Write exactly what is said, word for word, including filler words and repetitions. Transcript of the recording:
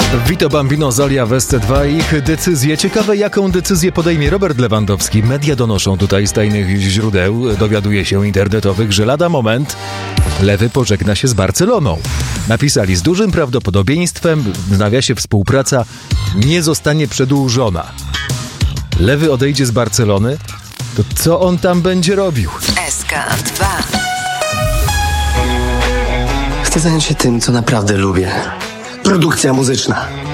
Vito Bambino, Zolia w S C dwa i ich decyzje. Ciekawe, jaką decyzję podejmie Robert Lewandowski. Media donoszą tutaj z tajnych źródeł, dowiaduje się internetowych, że lada moment Lewy pożegna się z Barceloną. Napisali: z dużym prawdopodobieństwem, w nawiasie współpraca nie zostanie przedłużona. Lewy odejdzie z Barcelony? To co on tam będzie robił? S K dwa. Chcę zająć się tym, co naprawdę lubię. Produkcja muzyczna.